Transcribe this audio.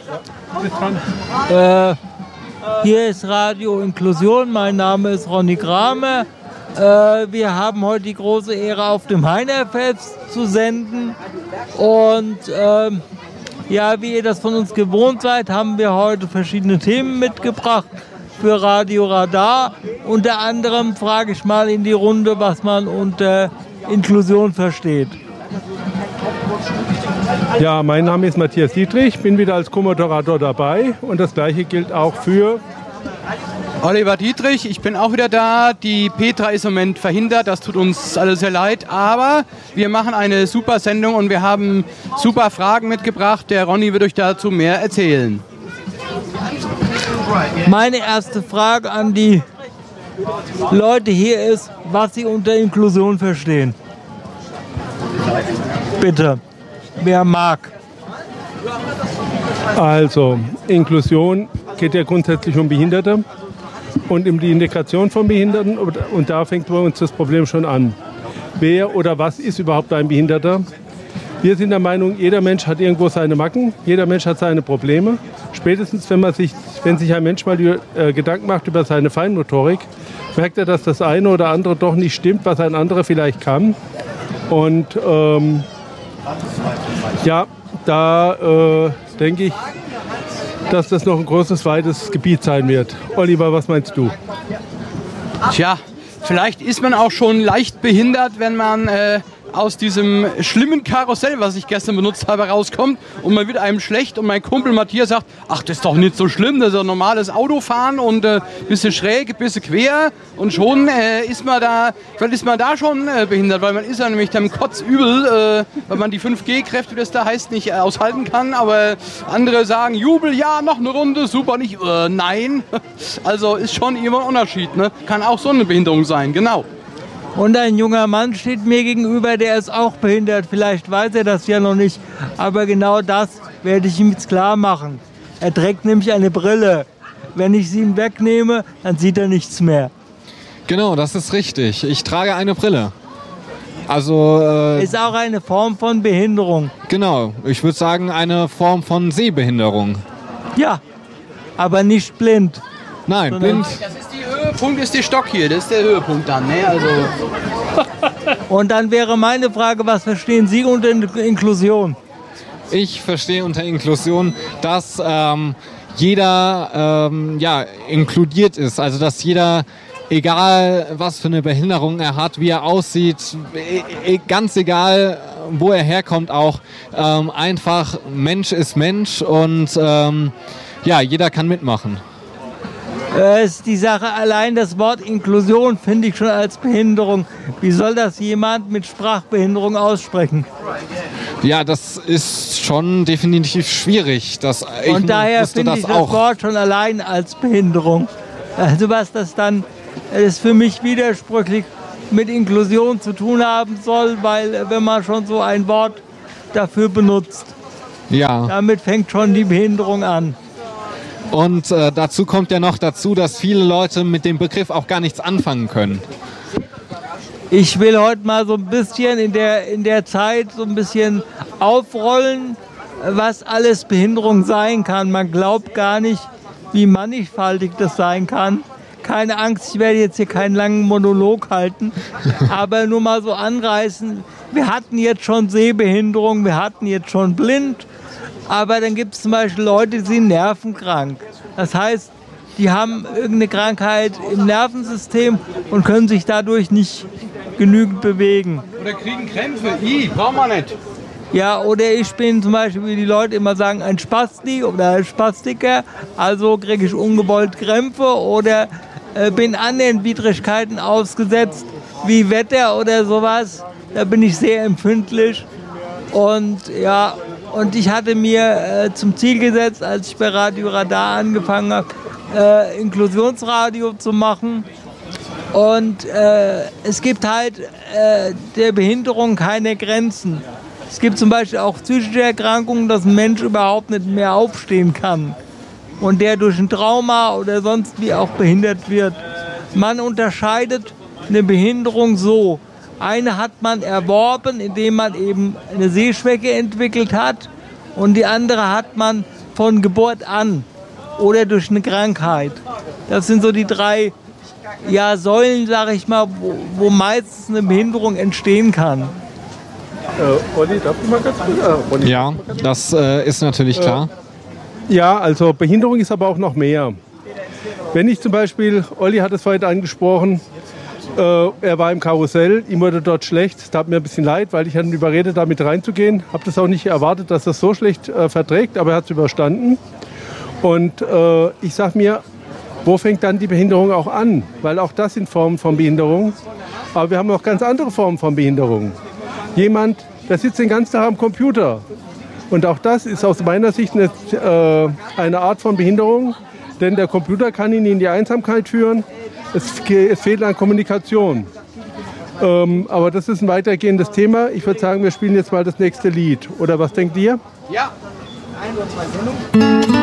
Hier ist Radio Inklusion, mein Name ist Ronny Kramer. Wir haben heute die große Ehre, auf dem Heinerfest zu senden. Und ja, wie ihr das von uns gewohnt seid, haben wir heute verschiedene Themen mitgebracht für Radio Radar. Unter anderem frage ich mal in die Runde, was man unter Inklusion versteht. Ja, mein Name ist Matthias Dietrich, bin wieder als Co-Moderator dabei und das Gleiche gilt auch für Oliver Dietrich. Ich bin auch wieder da. Die Petra ist im Moment verhindert, das tut uns alle sehr leid, aber wir machen eine super Sendung und wir haben super Fragen mitgebracht. Der Ronny wird euch dazu mehr erzählen. Meine erste Frage an die Leute hier ist, was sie unter Inklusion verstehen. Bitte, wer mag? Also, Inklusion geht ja grundsätzlich um Behinderte und um die Integration von Behinderten. Und da fängt bei uns das Problem schon an. Wer oder was ist überhaupt ein Behinderter? Wir sind der Meinung, jeder Mensch hat irgendwo seine Macken, jeder Mensch hat seine Probleme. Spätestens, wenn sich ein Mensch mal Gedanken macht über seine Feinmotorik, merkt er, dass das eine oder andere doch nicht stimmt, was ein anderer vielleicht kann. Und ja, da denke ich, dass das noch ein großes, weites Gebiet sein wird. Oliver, was meinst du? Tja, vielleicht ist man auch schon leicht behindert, wenn man aus diesem schlimmen Karussell, was ich gestern benutzt habe, rauskommt und man wird einem schlecht und mein Kumpel Matthias sagt, ach, das ist doch nicht so schlimm, das ist ein normales Autofahren und ein bisschen schräg, ein bisschen quer und schon ist man da schon behindert, weil man ist ja nämlich dann kotzübel, weil man die 5G-Kräfte, wie das da heißt, nicht aushalten kann, aber andere sagen, Jubel, ja, noch eine Runde, super, nicht, nein. Also ist schon immer ein Unterschied, ne? Kann auch so eine Behinderung sein, genau. Und ein junger Mann steht mir gegenüber, der ist auch behindert. Vielleicht weiß er das ja noch nicht, aber genau das werde ich ihm jetzt klar machen. Er trägt nämlich eine Brille. Wenn ich sie ihm wegnehme, dann sieht er nichts mehr. Genau, das ist richtig. Ich trage eine Brille. Also ist auch eine Form von Behinderung. Genau, ich würde sagen eine Form von Sehbehinderung. Ja, aber nicht blind. Nein, blind. Das ist Höhepunkt ist der Stock hier, das ist der Höhepunkt dann, ne? Also. Und dann wäre meine Frage, was verstehen Sie unter Inklusion? Ich verstehe unter Inklusion, dass jeder inkludiert ist, also dass jeder, egal was für eine Behinderung er hat, wie er aussieht, ganz egal wo er herkommt auch, einfach Mensch ist Mensch und jeder kann mitmachen. Ist die Sache allein, das Wort Inklusion finde ich schon als Behinderung. Wie soll das jemand mit Sprachbehinderung aussprechen? Ja, das ist schon definitiv schwierig. Und daher finde ich das Wort schon allein als Behinderung. Also was das dann ist für mich widersprüchlich mit Inklusion zu tun haben soll, weil wenn man schon so ein Wort dafür benutzt, damit fängt schon die Behinderung an. Und dazu kommt ja noch dazu, dass viele Leute mit dem Begriff auch gar nichts anfangen können. Ich will heute mal so ein bisschen in der Zeit so ein bisschen aufrollen, was alles Behinderung sein kann. Man glaubt gar nicht, wie mannigfaltig das sein kann. Keine Angst, ich werde jetzt hier keinen langen Monolog halten, aber nur mal so anreißen. Wir hatten jetzt schon Sehbehinderung, wir hatten jetzt schon blind. Aber dann gibt es zum Beispiel Leute, die sind nervenkrank. Das heißt, die haben irgendeine Krankheit im Nervensystem und können sich dadurch nicht genügend bewegen. Oder kriegen Krämpfe. Brauchen wir nicht. Ja, oder ich bin zum Beispiel, wie die Leute immer sagen, ein Spasti oder ein Spastiker. Also kriege ich ungewollt Krämpfe oder bin anderen Widrigkeiten ausgesetzt, wie Wetter oder sowas. Da bin ich sehr empfindlich. Und ja, und ich hatte mir zum Ziel gesetzt, als ich bei Radio Radar angefangen habe, Inklusionsradio zu machen. Und es gibt halt der Behinderung keine Grenzen. Es gibt zum Beispiel auch psychische Erkrankungen, dass ein Mensch überhaupt nicht mehr aufstehen kann und der durch ein Trauma oder sonst wie auch behindert wird. Man unterscheidet eine Behinderung so. Eine hat man erworben, indem man eben eine Sehschwäche entwickelt hat und die andere hat man von Geburt an oder durch eine Krankheit. Das sind so die 3 Säulen, sage ich mal, wo meistens eine Behinderung entstehen kann. Olli, darf ich mal ganz kurz? Ja, das ist natürlich klar. Ja, also Behinderung ist aber auch noch mehr. Wenn ich zum Beispiel, Olli hat es vorhin angesprochen, er war im Karussell, ihm wurde dort schlecht. Es tat mir ein bisschen leid, weil ich ihn überredet, da mit reinzugehen. Habe das auch nicht erwartet, dass er es so schlecht verträgt, aber er hat es überstanden. Und ich sage mir, wo fängt dann die Behinderung auch an? Weil auch das sind Formen von Behinderung. Aber wir haben auch ganz andere Formen von Behinderung. Jemand, der sitzt den ganzen Tag am Computer. Und auch das ist aus meiner Sicht eine Art von Behinderung. Denn der Computer kann ihn in die Einsamkeit führen. Es fehlt an Kommunikation. Aber das ist ein weitergehendes Thema. Ich würde sagen, wir spielen jetzt mal das nächste Lied. Oder was denkt ihr? Ja.